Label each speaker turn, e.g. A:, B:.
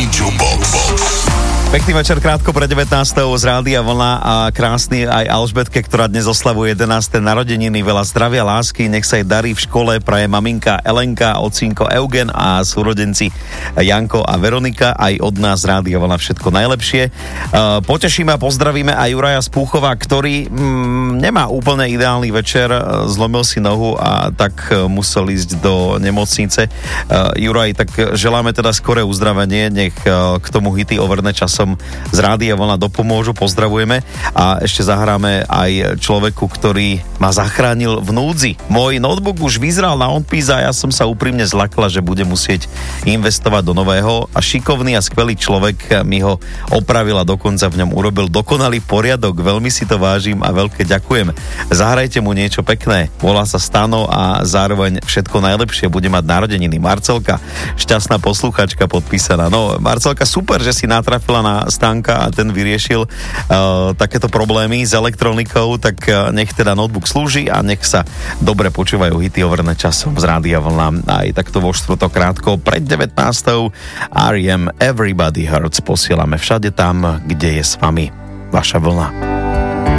A: Jukebox.
B: Pekný večer, krátko pre 19. z Rádia Vlna a krásny aj Alžbetke, ktorá dnes oslavuje 11. narodeniny. Veľa zdravia, lásky, nech sa jej darí v škole, praje maminka Elenka, ocínko Eugen a súrodenci Janko a Veronika. Aj od nás z Rádia Vlna všetko najlepšie. Potešíme a pozdravíme aj Juraja z Púchova, ktorý nemá úplne ideálny večer, zlomil si nohu a tak musel ísť do nemocnice. Juraj, tak želáme teda skoré uzdravenie, nech k tomu hity overné časom z Rádia Vlna dopomôžu, pozdravujeme a ešte zahráme aj človeku, ktorý ma zachránil v núdzi. Môj notebook už vyzeral na odpis a ja som sa úprimne zlakla, že bude musieť investovať do nového a šikovný a skvelý človek mi ho opravil a dokonca v ňom urobil dokonalý poriadok. Veľmi si to vážim a veľké ďakujem. Zahrajte mu niečo pekné. Volá sa Stano a zároveň všetko najlepšie, bude mať narodeniny. Marcelka, šťastná posluchačka podpísaná. No, Marcelka, super, že si natrafila na Stanka a ten vyriešil takéto problémy s elektronikou, tak nech teda notebook slúži a nech sa dobre počúvajú hity overné časom z Rádia Vlna. Aj takto vo štvrtok krátko pred 19. R.E.M. Everybody Hurts posielame všade tam, kde je s vami vaša vlna.